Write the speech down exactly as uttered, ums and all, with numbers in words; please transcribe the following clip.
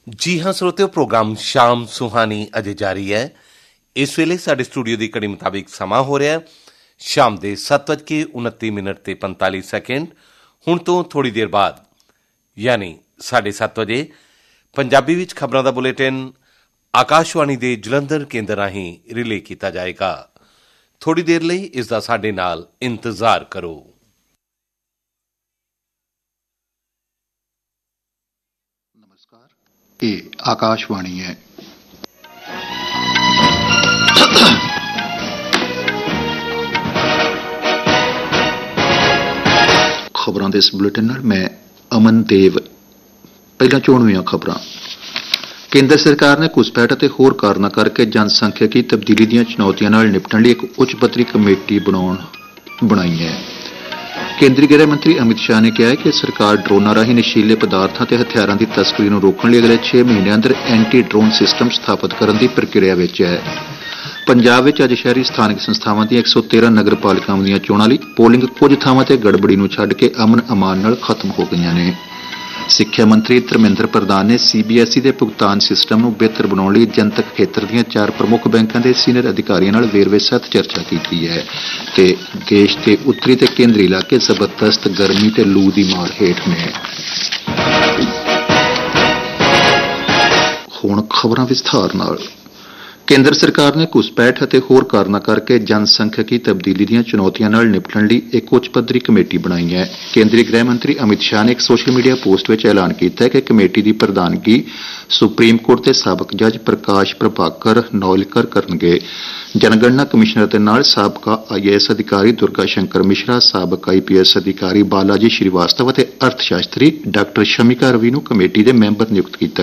ਜੀ ਹਾਂ ਸਰੋਤਿਓ, ਪ੍ਰੋਗਰਾਮ ਸ਼ਾਮ ਸੁਹਾਨੀ ਅਜੇ ਜਾਰੀ ਹੈ। ਇਸ ਵੇਲੇ ਸਾਡੇ ਸਟੂਡੀਓ ਦੀ ਘੜੀ ਮੁਤਾਬਿਕ ਸਮਾਂ ਹੋ ਰਿਹਾ ਸ਼ਾਮ ਦੇ ਸੱਤ ਵੱਜ ਕੇ ਉਨੱਤੀ ਮਿੰਟ ਤੇ ਪੰਤਾਲੀ ਸੈਕਿੰਡ। ਹੁਣ ਤੋਂ ਥੋੜ੍ਹੀ ਦੇਰ ਬਾਅਦ ਯਾਨੀ ਸਾਢੇ ਸੱਤ ਵਜੇ ਪੰਜਾਬੀ ਵਿੱਚ ਖਬਰਾਂ ਦਾ ਬੁਲੇਟਿਨ ਆਕਾਸ਼ਵਾਣੀ ਦੇ ਜਲੰਧਰ ਕੇਂਦਰ ਰਾਹੀਂ ਰਿਲੇ ਕੀਤਾ ਜਾਏਗਾ। ਥੋੜ੍ਹੀ ਦੇਰ ਲਈ ਇਸ ਦਾ ਸਾਡੇ ਨਾਲ ਇੰਤਜ਼ਾਰ ਕਰੋ। ਨਮਸਕਾਰ, ਇਹ ਆਕਾਸ਼ਵਾਣੀ ਹੈ। ਖਬਰਾਂ ਦੇ ਇਸ ਬੁਲੇਟਿਨ ਨਾਲ ਮੈਂ ਅਮਨ ਦੇਵ। ਪਹਿਲਾਂ ਚੋਣਵੀਆਂ ਖਬਰਾਂ। ਕੇਂਦਰ ਸਰਕਾਰ ਨੇ ਘੁਸਪੈਠ ਅਤੇ ਹੋਰ ਕਾਰਨਾਂ ਕਰਕੇ ਜਨਸੰਖਿਆਕੀ ਤਬਦੀਲੀ ਦੀਆਂ ਚੁਣੌਤੀਆਂ ਨਾਲ ਨਿਪਟਣ ਲਈ ਇੱਕ ਉੱਚ ਪੱਧਰੀ ਕਮੇਟੀ ਬਣਾਉਣ ਬਣਾਈ ਹੈ। ਕੇਂਦਰੀ ਗ੍ਰਹਿ ਮੰਤਰੀ ਅਮਿਤ ਸ਼ਾਹ ਨੇ ਕਿਹਾ ਹੈ ਕਿ ਸਰਕਾਰ ਡਰੋਨਾਂ ਰਾਹੀਂ ਨਸ਼ੀਲੇ ਪਦਾਰਥਾਂ ਤੇ ਹਥਿਆਰਾਂ ਦੀ ਤਸਕਰੀ ਨੂੰ ਰੋਕਣ ਲਈ ਅਗਲੇ ਛੇ ਮਹੀਨਿਆਂ ਅੰਦਰ ਐਂਟੀ ਡਰੋਨ ਸਿਸਟਮ ਸਥਾਪਿਤ ਕਰਨ ਦੀ ਪ੍ਰਕਿਰਿਆ ਵਿੱਚ ਹੈ। ਪੰਜਾਬ ਵਿੱਚ ਅੱਜ ਸ਼ਹਿਰੀ ਸਥਾਨਕ ਸੰਸਥਾਵਾਂ ਦੀਆਂ ਇੱਕ ਸੌ ਤੇਰਾਂ ਨਗਰ ਪਾਲਿਕਾਵਾਂ ਦੀਆਂ ਚੋਣਾਂ ਲਈ ਪੋਲਿੰਗ ਕੁਝ ਥਾਵਾਂ ਤੇ ਗੜਬੜੀ ਨੂੰ ਛੱਡ ਕੇ ਅਮਨ ਅਮਾਨ ਨਾਲ ਖਤਮ ਹੋ ਗਈਆਂ ਨੇ। ਸਿੱਖਿਆ ਮੰਤਰੀ ਧਰਮਿੰਦਰ ਪ੍ਰਧਾਨ ਨੇ ਸੀ ਬੀ ਐਸ ਈ ਦੇ ਭੁਗਤਾਨ ਸਿਸਟਮ ਨੂੰ ਬਿਹਤਰ ਬਣਾਉਣ ਲਈ ਜਨਤਕ ਖੇਤਰ ਦੀਆਂ ਚਾਰ ਪ੍ਰਮੁੱਖ ਬੈਂਕਾਂ ਦੇ ਸੀਨੀਅਰ ਅਧਿਕਾਰੀਆਂ ਨਾਲ ਵੇਰਵੇ ਸਹਿਤ ਚਰਚਾ ਕੀਤੀ ਹੈ ਤੇ ਦੇਸ਼ ਦੇ ਉੱਤਰੀ ਤੇ ਕੇਂਦਰੀ ਇਲਾਕੇ ਜ਼ਬਰਦਸਤ ਗਰਮੀ ਤੇ ਲੂ ਦੀ ਮਾਰ ਹੇਠ ਨੇ। ਹੁਣ ਖਬਰਾਂ ਵਿਸਥਾਰ ਨਾਲ। ਕੇਂਦਰ ਸਰਕਾਰ ਨੇ ਘੁਸਪੈਠ ਅਤੇ ਹੋਰ ਕਾਰਨਾਂ ਕਰਕੇ ਜਨਸੰਖਿਆਕੀ ਤਬਦੀਲੀ ਦੀਆਂ ਚੁਣੌਤੀਆਂ ਨਾਲ ਨਿਪਟਣ ਲਈ ਇੱਕ ਉੱਚ ਪੱਧਰੀ ਕਮੇਟੀ ਬਣਾਈ ਹੈ। ਕੇਂਦਰੀ ਗ੍ਰਹਿ ਮੰਤਰੀ ਅਮਿਤ ਸ਼ਾਹ ਨੇ ਇੱਕ ਸੋਸ਼ਲ ਮੀਡੀਆ ਪੋਸਟ ਵਿੱਚ ਐਲਾਨ ਕੀਤਾ ਹੈ ਕਿ ਕਮੇਟੀ ਦੀ ਪ੍ਰਧਾਨਗੀ ਸੁਪਰੀਮ ਕੋਰਟ ਦੇ ਸਾਬਕ ਜੱਜ ਪ੍ਰਕਾਸ਼ ਪ੍ਰਭਾਕਰ ਨੌਲਕਰ ਕਰਨਗੇ। ਜਨਗਣਨਾ ਕਮਿਸ਼ਨਰ ਦੇ ਨਾਲ ਸਾਬਕਾ ਆਈ ਏ ਐਸ ਅਧਿਕਾਰੀ ਦੁਰਗਾ ਸ਼ੰਕਰ ਮਿਸ਼ਰਾ, ਸਾਬਕਾ ਆਈ ਪੀ ਐਸ ਅਧਿਕਾਰੀ ਬਾਲਾਜੀ ਸ਼੍ਰੀਵਾਸਤਵ ਅਤੇ ਅਰਥ ਸ਼ਾਸਤਰੀ ਡਾਕਟਰ ਸ਼ਮਿਕਾ ਰਵੀ ਨੂੰ ਕਮੇਟੀ ਦੇ ਮੈਂਬਰ ਨਿਯੁਕਤ ਕੀਤਾ